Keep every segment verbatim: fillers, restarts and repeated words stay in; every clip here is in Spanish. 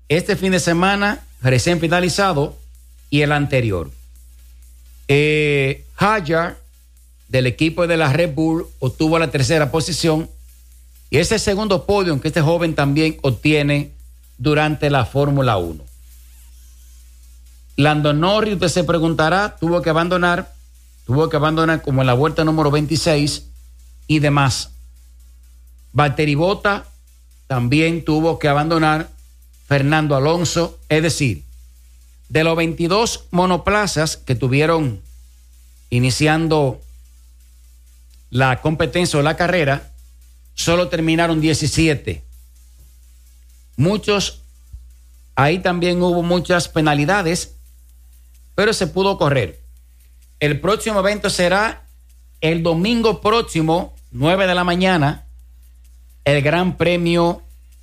este fin de semana recién finalizado y el anterior. Eh, Hadjar, del equipo de la Red Bull, obtuvo la tercera posición y es el segundo podio que este joven también obtiene durante la Fórmula uno. Lando Norris, usted se preguntará, tuvo que abandonar, tuvo que abandonar como en la vuelta número veintiséis y demás. Valtteri Bottas también tuvo que abandonar. Fernando Alonso, es decir, de los veintidós monoplazas que tuvieron iniciando la competencia o la carrera, solo terminaron diecisiete. Muchos, ahí también hubo muchas penalidades, pero se pudo correr. El próximo evento será el domingo próximo, nueve de la mañana, el Gran Premio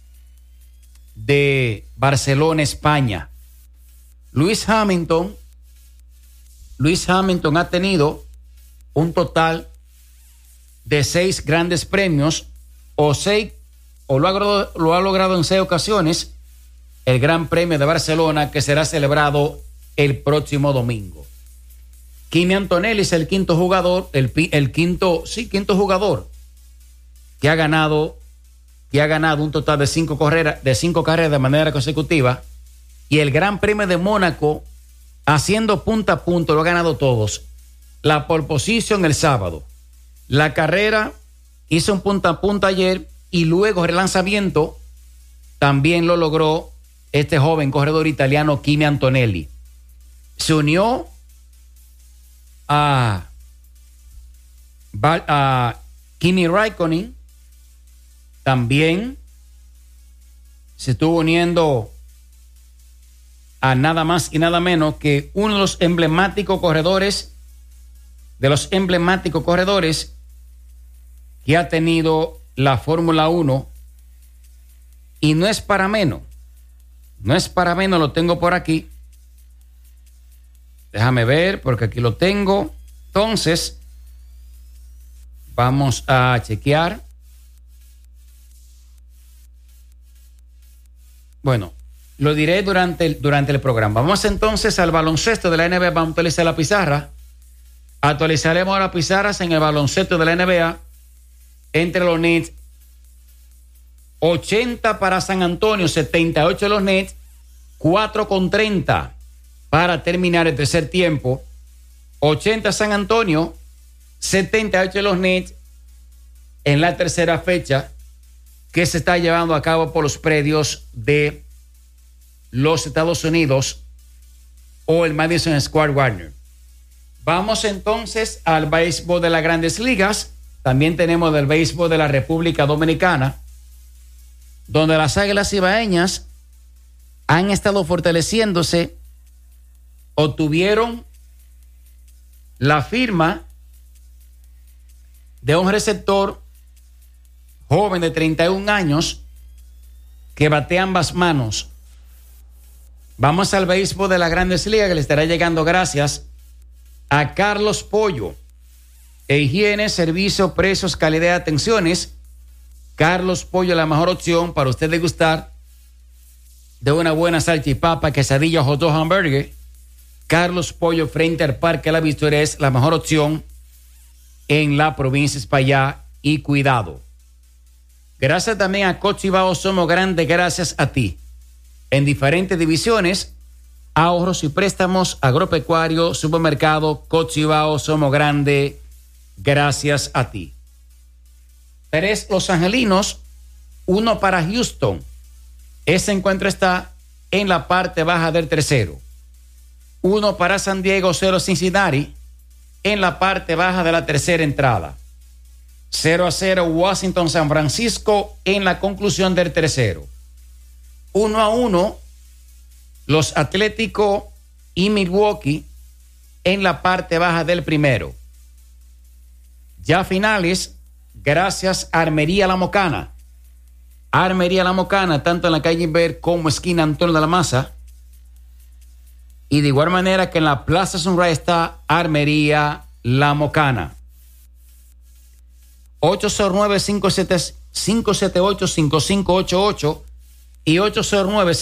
de Barcelona, España. Lewis Hamilton, Lewis Hamilton ha tenido un total de seis grandes premios, o seis, o lo ha, lo ha logrado en seis ocasiones, el Gran Premio de Barcelona, que será celebrado el próximo domingo. Kimi Antonelli es el quinto jugador, el, el quinto, sí, quinto jugador que ha ganado, que ha ganado un total de cinco carreras, de cinco carreras de manera consecutiva, y el Gran Premio de Mónaco, haciendo punta a punta, lo ha ganado todos. La pole position el sábado, la carrera hizo un punta a punta ayer, y luego el relanzamiento también lo logró este joven corredor italiano Kimi Antonelli. Se unió a, a Kimi Raikkonen, también se estuvo uniendo a nada más y nada menos que uno de los emblemáticos corredores, de los emblemáticos corredores que ha tenido la Fórmula uno, y no es para menos, no es para menos, lo tengo por aquí. Déjame ver, porque aquí lo tengo. Entonces, vamos a chequear. Bueno, lo diré durante el, durante el programa. Vamos entonces al baloncesto de la N B A. Vamos a actualizar la pizarra. Actualizaremos las pizarras en el baloncesto de la N B A. Entre los Nets, ochenta para San Antonio, setenta y ocho los Nets, cuatro con treinta para terminar el tercer tiempo. ochenta San Antonio, setenta y ocho los Nets en la tercera fecha que se está llevando a cabo por los predios de los Estados Unidos o el Madison Square Garden. Vamos entonces al béisbol de las Grandes Ligas. También tenemos del béisbol de la República Dominicana, donde las Águilas Ibaeñas han estado fortaleciéndose. Obtuvieron la firma de un receptor joven de treinta y un años que batea ambas manos. Vamos al béisbol de las Grandes Ligas, que le estará llegando gracias a Carlos Pollo. E higiene, servicio, precios, calidad y atenciones. Carlos Pollo, la mejor opción para usted degustar de una buena salchipapa, quesadilla, hot dog, hamburger. Carlos Pollo, frente al Parque La Victoria, es la mejor opción en la provincia de España. Y cuidado. Gracias también a Cochibao Somos Grandes, gracias a ti. En diferentes divisiones, ahorros y préstamos, agropecuario, supermercado, Cochibao Somos Grandes, gracias a ti. Tres Los Angelinos, uno para Houston. Ese encuentro está en la parte baja del tercero. Uno para San Diego, cero Cincinnati, en la parte baja de la tercera entrada. cero a cero Washington San Francisco en la conclusión del tercero. uno a uno los Atléticos y Milwaukee en la parte baja del primero. Ya finales, gracias a Armería La Mocana. Armería La Mocana, tanto en la calle Inver como esquina Antonio de la Maza. Y de igual manera que en la Plaza Sunrise está Armería La Mocana. ocho cero nueve, cinco siete ocho, cinco cinco ocho ocho y ocho cero nueve